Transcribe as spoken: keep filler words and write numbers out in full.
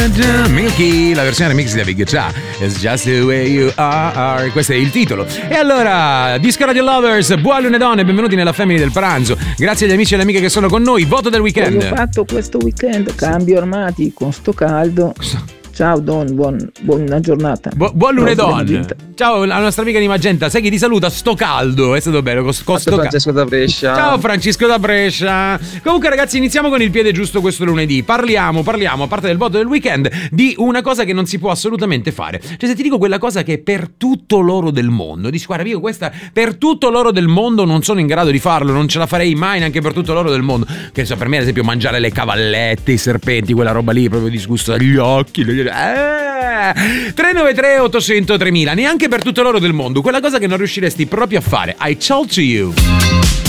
Milky, la versione remix di Big Cha. It's just the way you are. Questo è il titolo. E allora, Disco Radio Lovers, buon lunedì e benvenuti nella Family del pranzo. Grazie agli amici e alle amiche che sono con noi. Voto del weekend. Ho fatto questo weekend, cambio armati con sto caldo. Ciao Don, buon, buona giornata. Bu- buon lunedì. Ciao alla nostra amica di Magenta, sai chi ti saluta? Sto caldo, è stato bello. Con, con sto Francesco da Brescia. Ciao Francesco da Brescia. Comunque ragazzi, iniziamo con il piede giusto questo lunedì. Parliamo, parliamo, a parte del voto del weekend, di una cosa che non si può assolutamente fare. Cioè se ti dico quella cosa che è per tutto l'oro del mondo, dici guarda io questa per tutto l'oro del mondo non sono in grado di farlo, non ce la farei mai neanche per tutto l'oro del mondo. Che so, per me ad esempio mangiare le cavallette, i serpenti, quella roba lì proprio disgusta dagli occhi. Eh, tre nove tre otto zero zero tremila, neanche per tutto l'oro del mondo, quella cosa che non riusciresti proprio a fare. I told to you.